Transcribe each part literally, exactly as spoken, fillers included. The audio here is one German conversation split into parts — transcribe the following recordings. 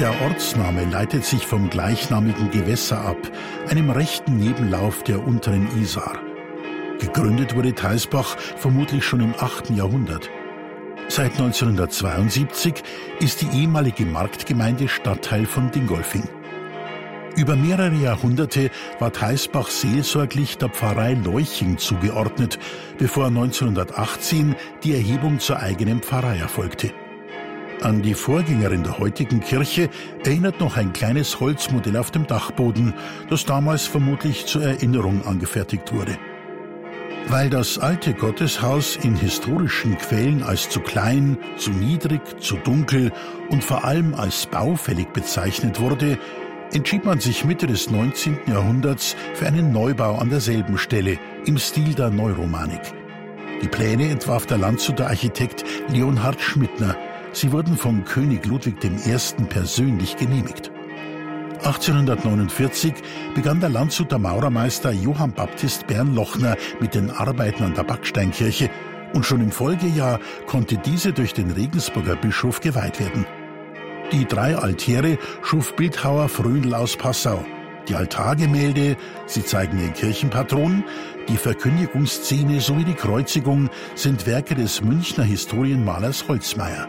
Der Ortsname leitet sich vom gleichnamigen Gewässer ab, einem rechten Nebenlauf der unteren Isar. Gegründet wurde Theisbach vermutlich schon im achten Jahrhundert. Seit neunzehnhundertzweiundsiebzig ist die ehemalige Marktgemeinde Stadtteil von Dingolfing. Über mehrere Jahrhunderte war Theisbach seelsorglich der Pfarrei Leuching zugeordnet, bevor neunzehnhundertachtzehn die Erhebung zur eigenen Pfarrei erfolgte. An die Vorgängerin der heutigen Kirche erinnert noch ein kleines Holzmodell auf dem Dachboden, das damals vermutlich zur Erinnerung angefertigt wurde. Weil das alte Gotteshaus in historischen Quellen als zu klein, zu niedrig, zu dunkel und vor allem als baufällig bezeichnet wurde, entschied man sich Mitte des neunzehnten Jahrhunderts für einen Neubau an derselben Stelle im Stil der Neuromanik. Die Pläne entwarf der Landshuter Architekt Leonhard Schmidtner. Sie wurden von König Ludwig der Erste persönlich genehmigt. achtzehnhundertneunundvierzig begann der Landshuter Maurermeister Johann Baptist Bernlochner mit den Arbeiten an der Backsteinkirche und schon im Folgejahr konnte diese durch den Regensburger Bischof geweiht werden. Die drei Altäre schuf Bildhauer Fröndl aus Passau. Die Altargemälde, sie zeigen den Kirchenpatron, die Verkündigungsszene sowie die Kreuzigung sind Werke des Münchner Historienmalers Holzmeier.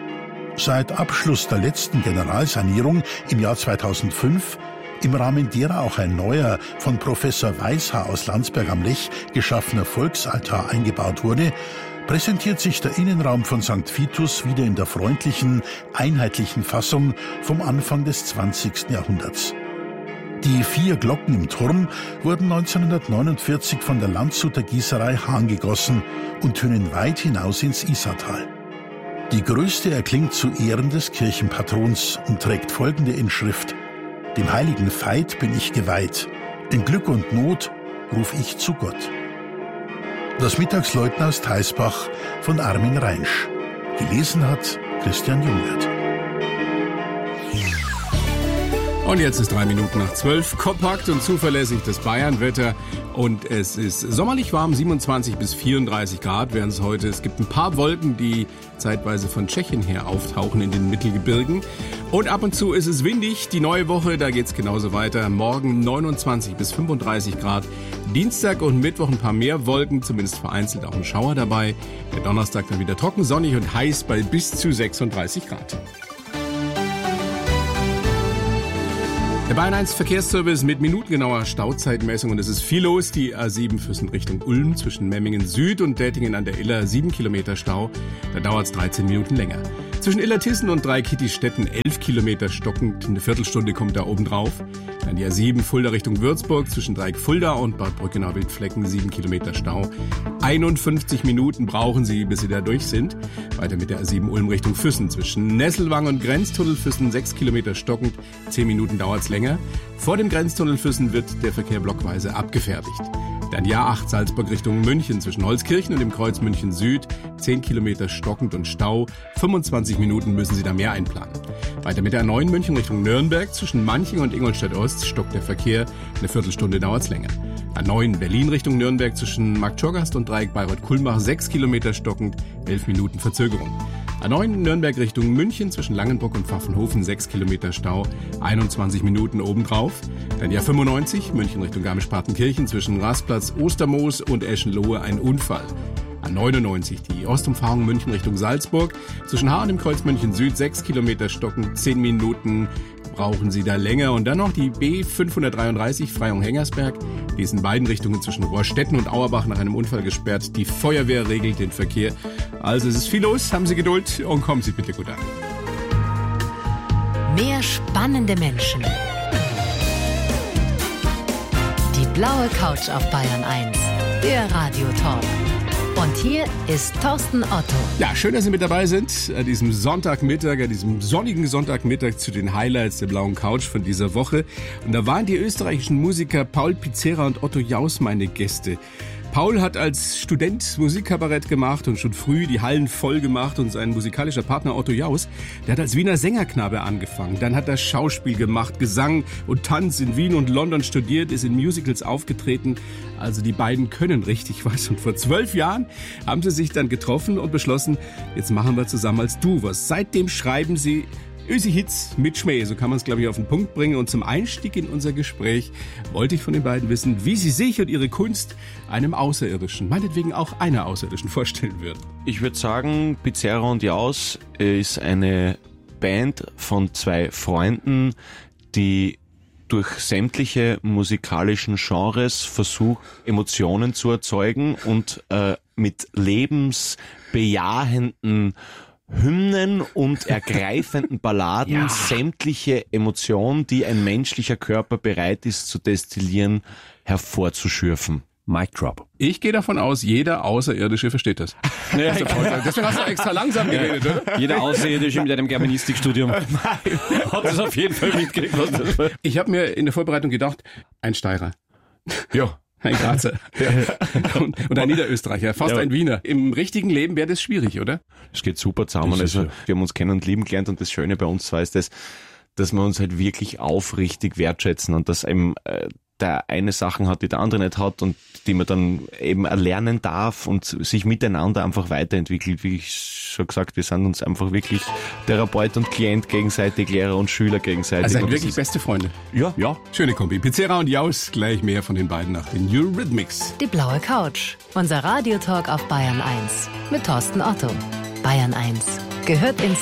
Seit Abschluss der letzten Generalsanierung im Jahr zweitausendfünf, im Rahmen derer auch ein neuer, von Professor Weishaar aus Landsberg am Lech geschaffener Volksaltar eingebaut wurde, präsentiert sich der Innenraum von Sankt Vitus wieder in der freundlichen, einheitlichen Fassung vom Anfang des zwanzigsten Jahrhunderts. Die vier Glocken im Turm wurden neunzehnhundertneunundvierzig von der Landshuter Gießerei Hahn gegossen und tönen weit hinaus ins Isartal. Die größte erklingt zu Ehren des Kirchenpatrons und trägt folgende Inschrift: Dem heiligen Veit bin ich geweiht, in Glück und Not ruf ich zu Gott. Das Mittagsläuten aus Theisbach von Armin Reinsch. Gelesen hat Christian Jungwirth. Und jetzt ist drei Minuten nach zwölf. Kompakt und zuverlässig das Bayernwetter. Und es ist sommerlich warm, siebenundzwanzig bis vierunddreißig Grad wären es heute. Es gibt ein paar Wolken, die zeitweise von Tschechien her auftauchen in den Mittelgebirgen. Und ab und zu ist es windig. Die neue Woche, da geht's genauso weiter. Morgen neunundzwanzig bis fünfunddreißig Grad. Dienstag und Mittwoch ein paar mehr Wolken, zumindest vereinzelt auch ein Schauer dabei. Der Donnerstag dann wieder trocken, sonnig und heiß bei bis zu sechsunddreißig Grad. Der Bayern eins Verkehrsservice mit minutengenauer Stauzeitmessung und es ist viel los. Die A sieben Füssen Richtung Ulm zwischen Memmingen Süd und Dettingen an der Iller sieben Kilometer Stau. Da dauert es dreizehn Minuten länger. Zwischen Illertissen und Dreikitti-Stetten elf Kilometer stockend. Eine Viertelstunde kommt da oben drauf. Dann die A sieben Fulda Richtung Würzburg zwischen Dreieck Fulda und Bad Brückenau-Wildflecken sieben Kilometer Stau. einundfünfzig Minuten brauchen Sie, bis Sie da durch sind. Weiter mit der A sieben Ulm Richtung Füssen zwischen Nesselwang und Grenztunnel Füssen sechs Kilometer stockend. zehn Minuten dauert's länger. Vor dem Grenztunnel Füssen wird der Verkehr blockweise abgefertigt. Dann die A acht Salzburg Richtung München zwischen Holzkirchen und dem Kreuz München Süd. zehn Kilometer stockend und Stau. fünfundzwanzig Minuten müssen Sie da mehr einplanen. Weiter mit der A neun München Richtung Nürnberg zwischen Manching und Ingolstadt Ost stockt der Verkehr. Eine Viertelstunde dauert's länger. A neun Berlin Richtung Nürnberg zwischen Marktschorgast und Dreieck Bayreuth-Kulmbach sechs Kilometer stockend, elf Minuten Verzögerung. A neun Nürnberg Richtung München zwischen Langenbruck und Pfaffenhofen sechs Kilometer Stau, einundzwanzig Minuten obendrauf. Dann die A fünfundneunzig München Richtung Garmisch-Partenkirchen zwischen Rastplatz, Ostermoos und Eschenlohe ein Unfall. A neunundneunzig die Ostumfahrung München Richtung Salzburg zwischen Haar und dem Kreuz München Süd sechs Kilometer stockend, zehn Minuten brauchen Sie da länger. Und dann noch die B fünfhundertdreiunddreißig Freyung-Hengersberg. Die ist in beiden Richtungen zwischen Rohrstetten und Auerbach nach einem Unfall gesperrt. Die Feuerwehr regelt den Verkehr. Also es ist viel los, haben Sie Geduld und kommen Sie bitte gut an. Mehr spannende Menschen. Die blaue Couch auf Bayern eins. Der Radiotalk. Und hier ist Thorsten Otto. Ja, schön, dass Sie mit dabei sind an diesem Sonntagmittag, an diesem sonnigen Sonntagmittag zu den Highlights der blauen Couch von dieser Woche. Und da waren die österreichischen Musiker Paul Pizzera und Otto Jaus meine Gäste. Paul hat als Student Musikkabarett gemacht und schon früh die Hallen voll gemacht und sein musikalischer Partner Otto Jaus, der hat als Wiener Sängerknabe angefangen. Dann hat er Schauspiel gemacht, Gesang und Tanz in Wien und London studiert, ist in Musicals aufgetreten. Also die beiden können richtig was. Und vor zwölf Jahren haben sie sich dann getroffen und beschlossen, jetzt machen wir zusammen als Duo was. Seitdem schreiben sie Ösi-Hits mit Schmäh, so kann man es, glaube ich, auf den Punkt bringen. Und zum Einstieg in unser Gespräch wollte ich von den beiden wissen, wie sie sich und ihre Kunst einem Außerirdischen, meinetwegen auch einer Außerirdischen, vorstellen würden. Ich würde sagen, Pizarro und Jaus ist eine Band von zwei Freunden, die durch sämtliche musikalischen Genres versucht, Emotionen zu erzeugen und äh, mit lebensbejahenden Hymnen und ergreifenden Balladen ja. sämtliche Emotionen, die ein menschlicher Körper bereit ist zu destillieren, hervorzuschürfen. Mic drop. Ich gehe davon aus, jeder Außerirdische versteht das. Ja, deswegen hast du extra langsam geredet, oder? Jeder Außerirdische mit einem Germanistikstudium hat das auf jeden Fall mitgekriegt. Was das war. Ich habe mir in der Vorbereitung gedacht, ein Steirer. Ja. Ein Grazer. und, und ein Niederösterreicher, fast ja. ein Wiener. Im richtigen Leben wäre das schwierig, oder? Es geht super zusammen. Also, wir haben uns kennen und lieben gelernt und das Schöne bei uns war ist das, dass wir uns halt wirklich aufrichtig wertschätzen und dass eben äh, der eine Sachen hat, die der andere nicht hat und die man dann eben erlernen darf und sich miteinander einfach weiterentwickelt. Wie ich schon gesagt, wir sind uns einfach wirklich Therapeut und Klient gegenseitig, Lehrer und Schüler gegenseitig. Also wirklich beste Freunde. Ja. ja. Schöne Kombi. Pizarro und Jaus, gleich mehr von den beiden nach den Eurythmics. Die blaue Couch, unser Radiotalk auf Bayern eins mit Thorsten Otto. Bayern eins gehört ins